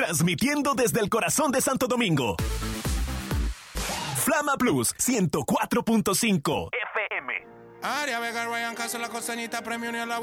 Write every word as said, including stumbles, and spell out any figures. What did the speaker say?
transmitiendo desde el corazón de Santo Domingo. Flama Plus ciento cuatro punto cinco F M. Aria Vega, Ryan Castro, la costeñita, premio ni a la